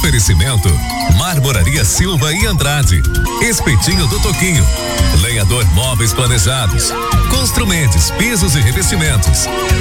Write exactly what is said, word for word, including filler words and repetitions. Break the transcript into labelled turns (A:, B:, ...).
A: Oferecimento Marmoraria Silva e Andrade, Espetinho do Toquinho, Lenhador Móveis Planejados, Construmentos, Pisos e Revestimentos,